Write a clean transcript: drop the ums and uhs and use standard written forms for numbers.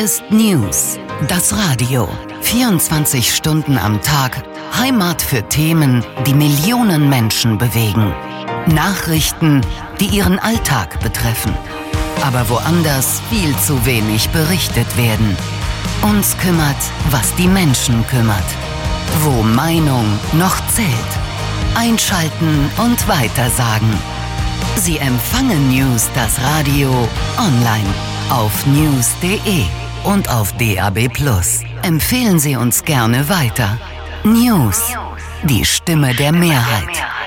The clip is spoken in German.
ist News, das Radio. 24 Stunden am Tag, Heimat für Themen, die Millionen Menschen bewegen. Nachrichten, die ihren Alltag betreffen. Aber woanders viel zu wenig berichtet werden. Uns kümmert, was die Menschen kümmert. Wo Meinung noch zählt. Einschalten und weitersagen. Sie empfangen News, das Radio, online, auf news.de und auf DAB+. Empfehlen Sie uns gerne weiter. News, die Stimme der Mehrheit.